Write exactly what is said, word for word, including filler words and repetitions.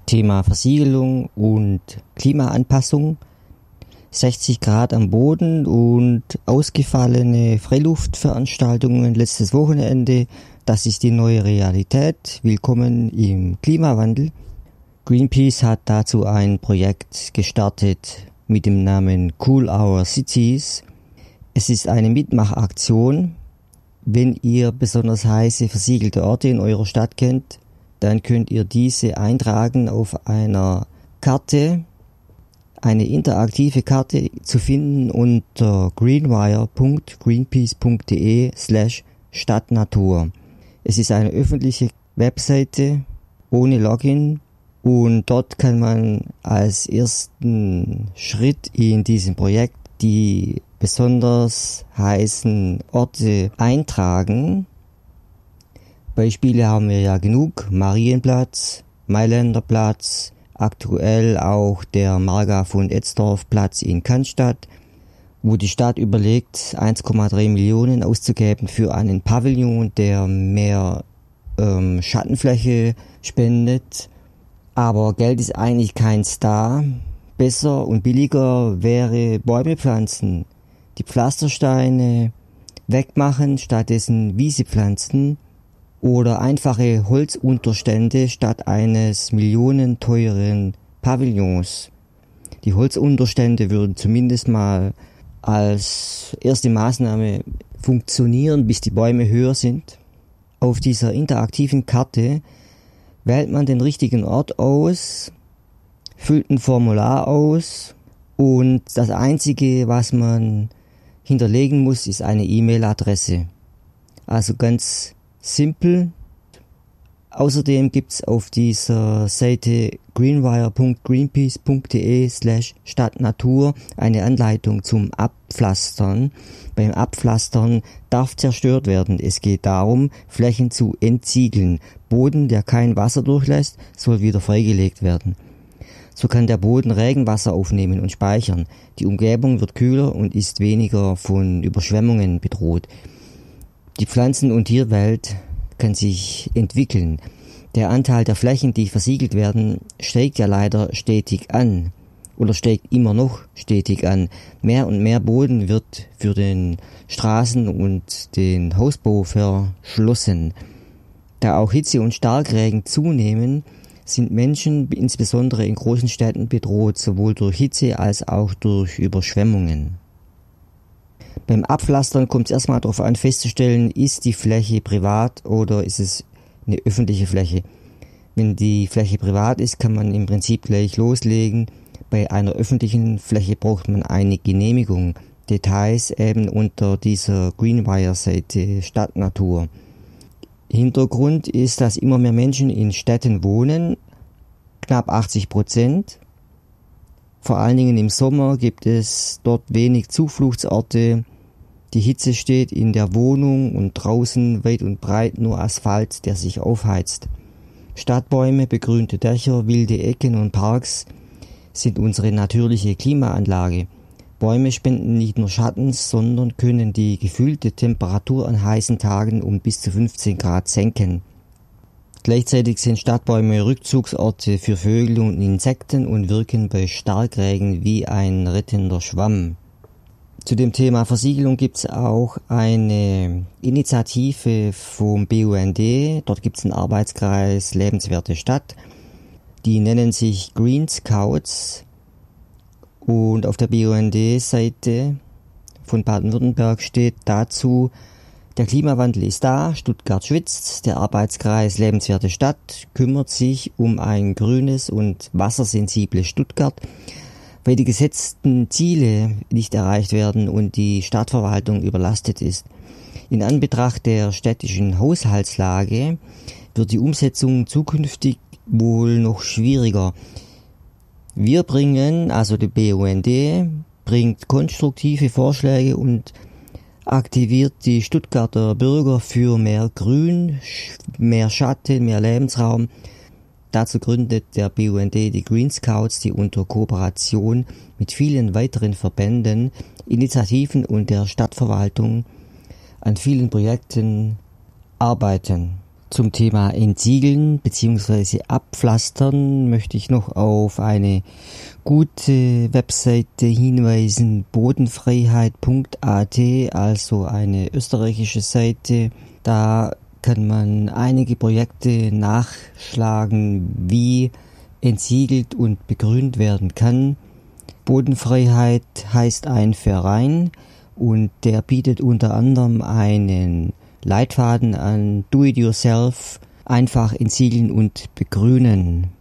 Thema Versiegelung und Klimaanpassung. sechzig Grad am Boden und ausgefallene Freiluftveranstaltungen letztes Wochenende. Das ist die neue Realität. Willkommen im Klimawandel. Greenpeace hat dazu ein Projekt gestartet mit dem Namen Cool Our Cities. Es ist eine Mitmachaktion. Wenn ihr besonders heiße versiegelte Orte in eurer Stadt kennt, dann könnt ihr diese eintragen auf einer Karte, eine interaktive Karte zu finden unter greenwire punkt greenpeace punkt de slash stadtnatur. Es ist eine öffentliche Webseite ohne Login und dort kann man als ersten Schritt in diesem Projekt die besonders heißen Orte eintragen. Beispiele haben wir ja genug. Marienplatz, Mailänderplatz, aktuell auch der Marga von Etzdorf Platz in Cannstatt, wo die Stadt überlegt, eins Komma drei Millionen auszugeben für einen Pavillon, der mehr ähm, Schattenfläche spendet. Aber Geld ist eigentlich keins da. Besser und billiger wäre Bäume pflanzen, die Pflastersteine wegmachen, stattdessen Wiese pflanzen oder einfache Holzunterstände statt eines millionenteuren Pavillons. Die Holzunterstände würden zumindest mal als erste Maßnahme funktionieren, bis die Bäume höher sind. Auf dieser interaktiven Karte wählt man den richtigen Ort aus, füllt ein Formular aus und das Einzige, was man hinterlegen muss, ist eine E-Mail-Adresse. Also ganz simpel. Außerdem gibt's auf dieser Seite greenwire punkt greenpeace punkt de slash stadtnatur eine Anleitung zum Abpflastern. Beim Abpflastern darf zerstört werden. Es geht darum, Flächen zu entziegeln. Boden, der kein Wasser durchlässt, soll wieder freigelegt werden. So kann der Boden Regenwasser aufnehmen und speichern. Die Umgebung wird kühler und ist weniger von Überschwemmungen bedroht. Die Pflanzen- und Tierwelt kann sich entwickeln. Der Anteil der Flächen, die versiegelt werden, steigt ja leider stetig an. Oder steigt immer noch stetig an. Mehr und mehr Boden wird für den Straßen- und den Hausbau verschlossen. Da auch Hitze und Starkregen zunehmen, sind Menschen insbesondere in großen Städten bedroht, sowohl durch Hitze als auch durch Überschwemmungen. Beim Abpflastern kommt es erstmal darauf an, festzustellen, ist die Fläche privat oder ist es eine öffentliche Fläche. Wenn die Fläche privat ist, kann man im Prinzip gleich loslegen. Bei einer öffentlichen Fläche braucht man eine Genehmigung. Details eben unter dieser Greenwire-Seite Stadtnatur. Hintergrund ist, dass immer mehr Menschen in Städten wohnen, knapp achtzig Prozent. Vor allen Dingen im Sommer gibt es dort wenig Zufluchtsorte. Die Hitze steht in der Wohnung und draußen weit und breit nur Asphalt, der sich aufheizt. Stadtbäume, begrünte Dächer, wilde Ecken und Parks sind unsere natürliche Klimaanlage. Bäume spenden nicht nur Schatten, sondern können die gefühlte Temperatur an heißen Tagen um bis zu fünfzehn Grad senken. Gleichzeitig sind Stadtbäume Rückzugsorte für Vögel und Insekten und wirken bei Starkregen wie ein rettender Schwamm. Zu dem Thema Versiegelung gibt es auch eine Initiative vom B U N D. Dort gibt es einen Arbeitskreis Lebenswerte Stadt. Die nennen sich Green Scouts. Und auf der B U N D-Seite von Baden-Württemberg steht dazu: Der Klimawandel ist da, Stuttgart schwitzt, der Arbeitskreis Lebenswerte Stadt kümmert sich um ein grünes und wassersensibles Stuttgart. Weil die gesetzten Ziele nicht erreicht werden und die Stadtverwaltung überlastet ist. In Anbetracht der städtischen Haushaltslage wird die Umsetzung zukünftig wohl noch schwieriger. Wir bringen, also die B U N D, bringt konstruktive Vorschläge und aktiviert die Stuttgarter Bürger für mehr Grün, mehr Schatten, mehr Lebensraum. Dazu gründet der B U N D die Green Scouts, die unter Kooperation mit vielen weiteren Verbänden, Initiativen und der Stadtverwaltung an vielen Projekten arbeiten. Zum Thema Entsiegeln bzw. Abpflastern möchte ich noch auf eine gute Webseite hinweisen, bodenfreiheit punkt a t, also eine österreichische Seite. Da kann man einige Projekte nachschlagen, wie entsiegelt und begrünt werden kann. Bodenfreiheit heißt ein Verein und der bietet unter anderem einen Leitfaden an Do-it-yourself, einfach entsiegeln und begrünen.